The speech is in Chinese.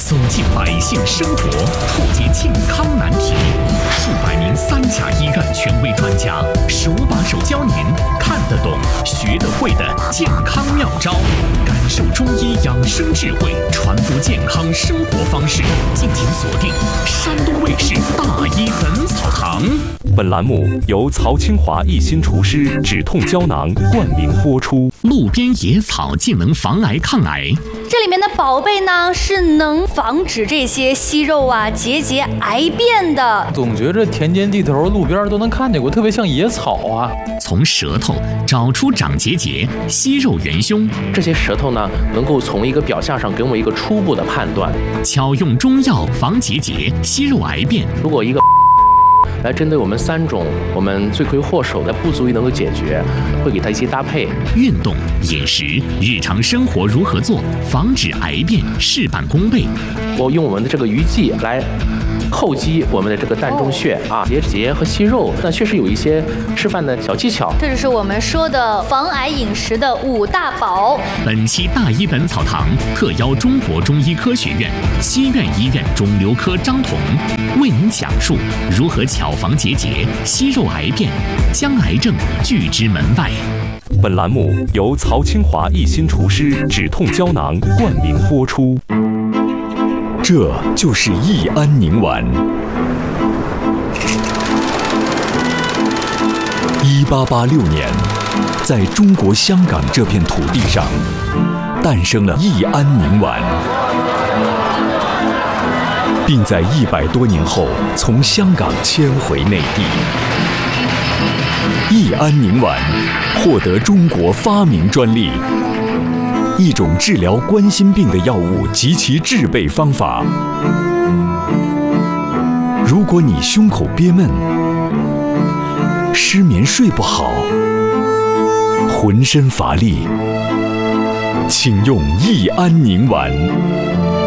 走进百姓生活，破解健康难题。数百名3甲医院权威专家手把手教您看得懂、学得会的健康妙招，感受中医养生智慧，传播健康生活方式。敬请锁定山东卫视《大医本草堂》。 本栏目由曹清华一心除湿止痛胶囊冠名播出。 路边野草竟能防癌抗癌， 这里面的宝贝呢是能防止这些息肉啊、结节、癌变的。 总觉着田间地头、路边都能看见过，特别像野草啊。 从舌头找出长结节、息肉元凶， 这些舌头呢，能够从一个表象上给我们一个初步的判断。 巧用中药防结节、息肉癌变。 如果一个来针对我们3种我们罪魁祸首的不足以能够解决，会给它一些搭配。 运动、饮食、日常生活如何做，防止癌变事半功倍。 我用我们的这个鱼剂来厚积我们的这个膻中穴啊，结节和息肉，那确实有一些吃饭的小技巧。 这就是我们说的防癌饮食的5大宝。 本期大医本草堂特邀中国中医科学院西苑医院肿瘤科张彤为您讲述如何巧防结节、息肉癌变，将癌症拒之门外。 本栏目由曹清华一心除湿止痛胶囊冠名播出。 这就是益安宁丸。1886年，在中国香港这片土地上，诞生了益安宁丸，并在100多年后从香港迁回内地。益安宁丸获得中国发明专利。一种治疗冠心病的药物及其制备方法。如果你胸口憋闷、失眠睡不好、浑身乏力，请用益安宁丸。